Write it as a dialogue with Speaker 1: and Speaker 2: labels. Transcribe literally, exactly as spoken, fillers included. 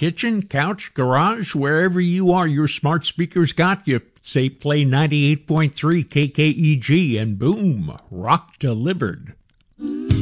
Speaker 1: kitchen, couch, garage, wherever you are, your smart speakers got you. Say play ninety-eight point three K K E G and boom, rock delivered.